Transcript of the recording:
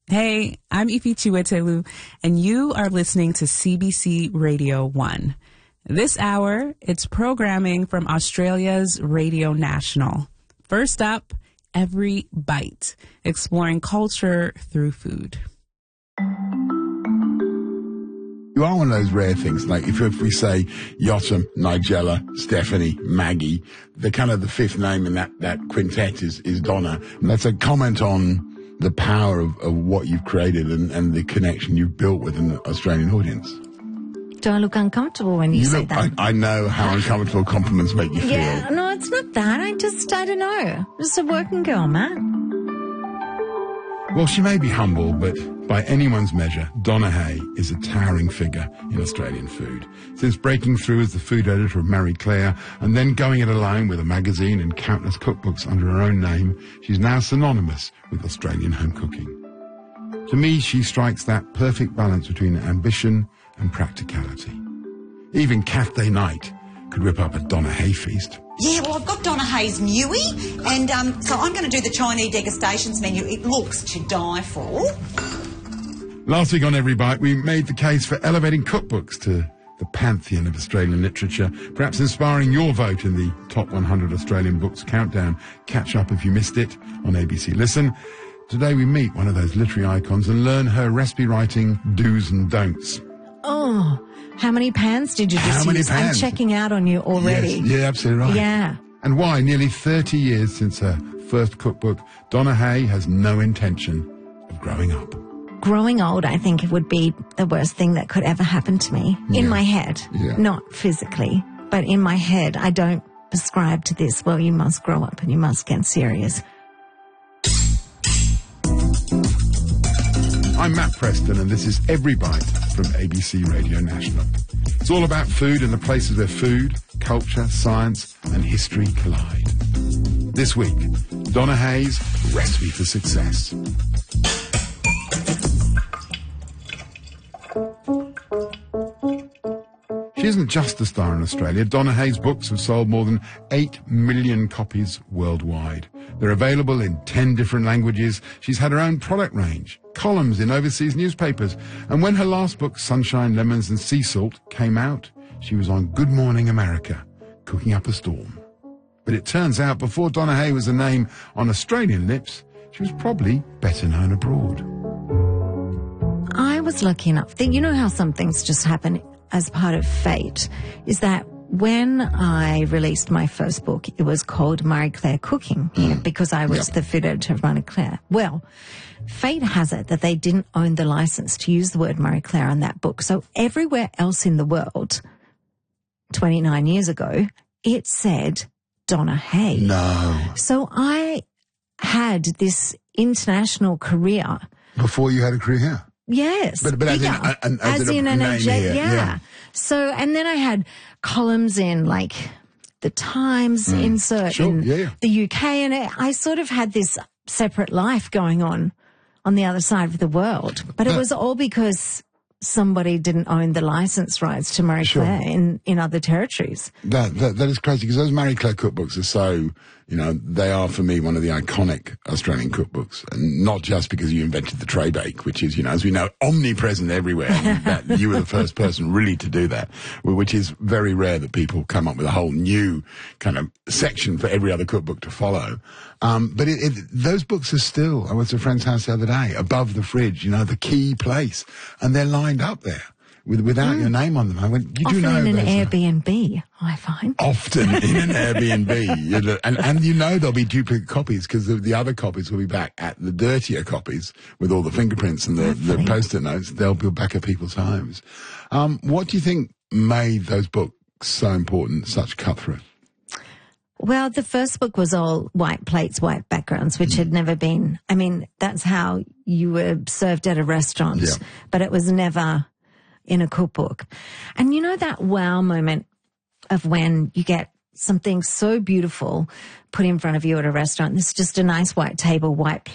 Hey, I'm Ifi Chiwetelu, and you are listening to CBC Radio 1. This hour, it's programming from Australia's Radio National. First up, Every Bite, exploring culture through food. You are one of those rare things, like if we say Yotam, Nigella, Stephanie, Maggie, the kind of the fifth name in that quintet is Donna. And that's a comment on the power of what you've created and the connection you've built with an Australian audience. Do I look uncomfortable when you say that? I know how uncomfortable compliments make you feel. Yeah, no, it's not that. I don't know. Just a working girl, man. Well, she may be humble, but by anyone's measure, Donna Hay is a towering figure in Australian food. Since breaking through as the food editor of Marie Claire and then going it alone with a magazine and countless cookbooks under her own name, she's now synonymous with Australian home cooking. To me, she strikes that perfect balance between ambition and practicality. Even Cathay Knight could whip up a Donna Hay feast. Yeah, well, I've got Donna Hay's Mui, and so I'm going to do the Chinese degustations menu. It looks to die for. Last week on Every Bite, we made the case for elevating cookbooks to the pantheon of Australian literature, perhaps inspiring your vote in the Top 100 Australian Books Countdown. Catch up if you missed it on ABC Listen. Today we meet one of those literary icons and learn her recipe writing do's and don'ts. Oh, how many pans did you just use? I'm checking out on you already. Yes, yeah, absolutely right. Yeah. And why, nearly 30 years since her first cookbook, Donna Hay has no intention of growing up. Growing old, I think it would be the worst thing that could ever happen to me. In my head. Yeah. Not physically, but in my head. I don't prescribe to this, well, you must grow up and you must get serious. I'm Matt Preston, and this is Every Bite from ABC Radio National. It's all about food and the places where food, culture, science and history collide. This week, Donna Hay's Recipe for Success. She isn't just a star in Australia. Donna Hay's books have sold more than 8 million copies worldwide. They're available in 10 different languages. She's had her own product range, columns in overseas newspapers. And when her last book, Sunshine, Lemons and Sea Salt, came out, she was on Good Morning America, cooking up a storm. But it turns out before Donna Hay was a name on Australian lips, she was probably better known abroad. I was lucky enough that, you know how some things just happen as part of fate, is that when I released my first book, it was called Marie Claire Cooking, because I was the food editor of Marie Claire. Well, fate has it that they didn't own the license to use the word Marie Claire on that book. So everywhere else in the world, 29 years ago, it said Donna Hay. No. So I had this international career. Before you had a career here? Yes. But as in a name here. Yeah. So, and then I had columns in like the Times insert in the UK, and I sort of had this separate life going on the other side of the world. But it was all because somebody didn't own the license rights to Marie Claire in other territories. That is crazy, because those Marie Claire cookbooks are so, they are for me one of the iconic Australian cookbooks. And not just because you invented the tray bake, which is, as we know, omnipresent everywhere. That you were the first person really to do that, which is very rare that people come up with a whole new kind of section for every other cookbook to follow. But those books are still, I went to a friend's house the other day, above the fridge, the key place. And they're lined up there without your name on them. I went, you do know often in an Airbnb, I find. Often in an Airbnb. And there'll be duplicate copies, because the other copies will be back at the dirtier copies with all the fingerprints and the post-it notes. They'll be back at people's homes. What do you think made those books so important, such cut-through? Well, the first book was all white plates, white backgrounds, which had never been, that's how you were served at a restaurant, but it was never in a cookbook. And that wow moment of when you get something so beautiful put in front of you at a restaurant. This is just a nice white table, white